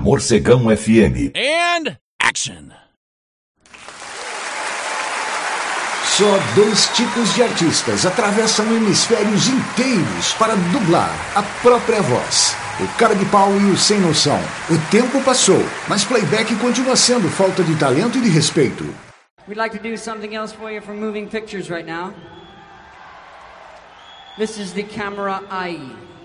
Morcegão FM. And action! Só dois tipos de artistas atravessam hemisférios inteiros para dublar a própria voz. O cara de pau e o sem noção. O tempo passou, mas playback continua sendo falta de talento e de respeito. We'd like to do something else for you from Moving Pictures right now. This is the Camera AI.